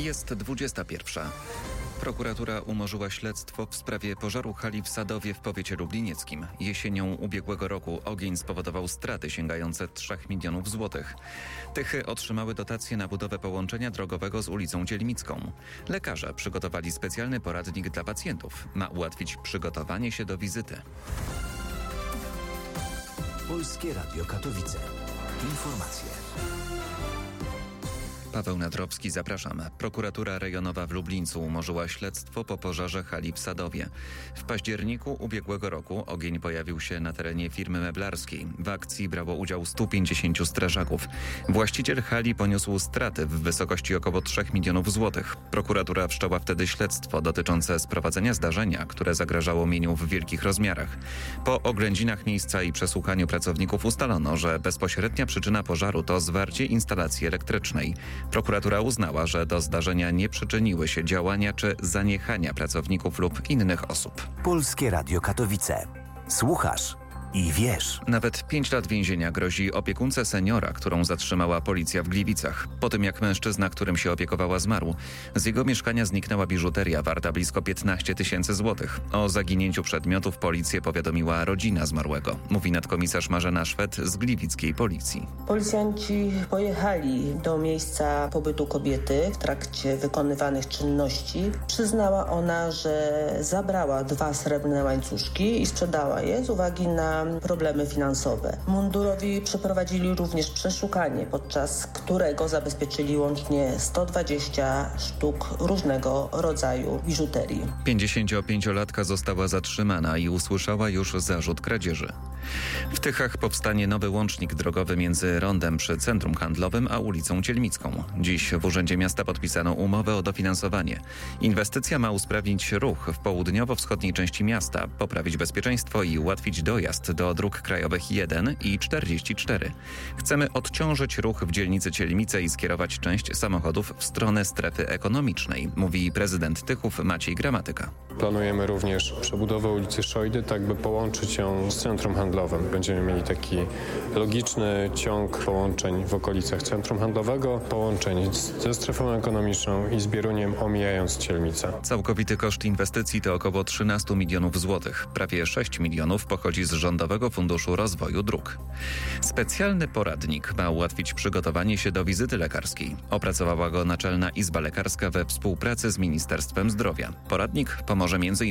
Jest 21. Prokuratura umorzyła śledztwo w sprawie pożaru hali w Sadowie w powiecie lublinieckim. Jesienią ubiegłego roku ogień spowodował straty sięgające 3 milionów złotych. Tychy otrzymały dotacje na budowę połączenia drogowego z ulicą Dzielmicką. Lekarze przygotowali specjalny poradnik dla pacjentów. Ma ułatwić przygotowanie się do wizyty. Polskie Radio Katowice. Informacje. Paweł Nadrowski, zapraszam. Prokuratura rejonowa w Lublińcu umorzyła śledztwo po pożarze hali w Sadowie. W październiku ubiegłego roku ogień pojawił się na terenie firmy meblarskiej. W akcji brało udział 150 strażaków. Właściciel hali poniósł straty w wysokości około 3 milionów złotych. Prokuratura wszczęła wtedy śledztwo dotyczące sprowadzenia zdarzenia, które zagrażało mieniu w wielkich rozmiarach. Po oględzinach miejsca i przesłuchaniu pracowników ustalono, że bezpośrednia przyczyna pożaru to zwarcie instalacji elektrycznej. Prokuratura uznała, że do zdarzenia nie przyczyniły się działania czy zaniechania pracowników lub innych osób. Polskie Radio Katowice. Słuchasz i wiesz. Nawet 5 lat więzienia grozi opiekunce seniora, którą zatrzymała policja w Gliwicach. Po tym jak mężczyzna, którym się opiekowała, zmarł, z jego mieszkania zniknęła biżuteria warta blisko 15 tysięcy złotych. O zaginięciu przedmiotów policję powiadomiła rodzina zmarłego, mówi nadkomisarz Marzena Szwed z gliwickiej policji. Policjanci pojechali do miejsca pobytu kobiety w trakcie wykonywanych czynności. Przyznała ona, że zabrała 2 srebrne łańcuszki i sprzedała je z uwagi na problemy finansowe. Mundurowi przeprowadzili również przeszukanie, podczas którego zabezpieczyli łącznie 120 sztuk różnego rodzaju biżuterii. 55-latka została zatrzymana i usłyszała już zarzut kradzieży. W Tychach powstanie nowy łącznik drogowy między rondem przy centrum handlowym a ulicą Dzielmicką. Dziś w Urzędzie Miasta podpisano umowę o dofinansowanie. Inwestycja ma usprawnić ruch w południowo-wschodniej części miasta, poprawić bezpieczeństwo i ułatwić dojazd do dróg krajowych 1 i 44. Chcemy odciążyć ruch w dzielnicy Dzielmice i skierować część samochodów w stronę strefy ekonomicznej, mówi prezydent Tychów Maciej Gramatyka. Planujemy również przebudowę ulicy Szojdy, tak by połączyć ją z centrum handlowym. Będziemy mieli taki logiczny ciąg połączeń w okolicach centrum handlowego, połączeń ze strefą ekonomiczną i z Bieruniem, omijając Dzielmicę. Całkowity koszt inwestycji to około 13 milionów złotych. Prawie 6 milionów pochodzi z Rządowego Funduszu Rozwoju Dróg. Specjalny poradnik ma ułatwić przygotowanie się do wizyty lekarskiej. Opracowała go Naczelna Izba Lekarska we współpracy z Ministerstwem Zdrowia. Poradnik pomoże m.in.